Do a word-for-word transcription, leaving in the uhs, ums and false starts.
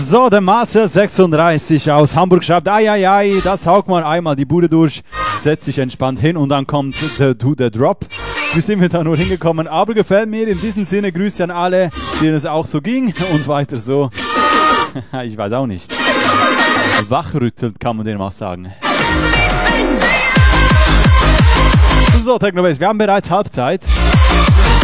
So, der Master sechsunddreißig aus Hamburg schreibt, ai, ai, ai, das haut man einmal die Bude durch, setzt sich entspannt hin und dann kommt der, der Drop. Wie sind wir da nur hingekommen? Aber gefällt mir. In diesem Sinne Grüße an alle, denen es auch so ging und weiter so. Ich weiß auch nicht. Wachrüttelt kann man dem auch sagen. So, Technobase, wir haben bereits Halbzeit.